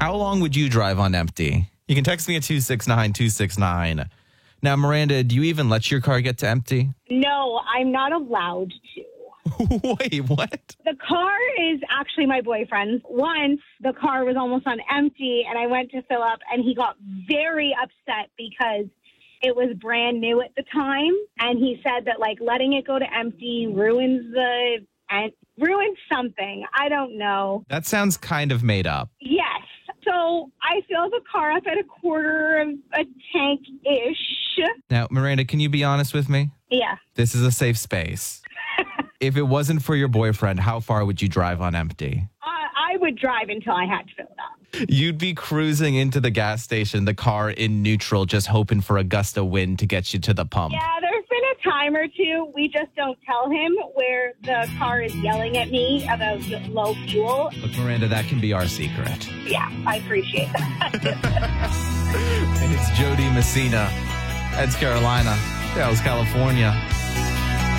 How long would you drive on empty? You can text me at 269-269. Now, Miranda, do you even let your car get to empty? No, I'm not allowed to. Wait, what? The car is actually my boyfriend's. Once the car was almost on empty and I went to fill up and he got very upset because it was brand new at the time. And he said that like letting it go to empty ruins something. I don't know. That sounds kind of made up. Yes. So I filled the car up at a quarter of a tank-ish. Now, Miranda, can you be honest with me? Yeah. This is a safe space. If it wasn't for your boyfriend, how far would you drive on empty? I would drive until I had to fill it up. You'd be cruising into the gas station, the car in neutral, just hoping for a gust of wind to get you to the pump. Yeah, there's been a time or two. We just don't tell him where the car is yelling at me about low fuel. Look, Miranda, that can be our secret. Yeah, I appreciate that. It's Jody Messina, Ed's Carolina, Dallas, California.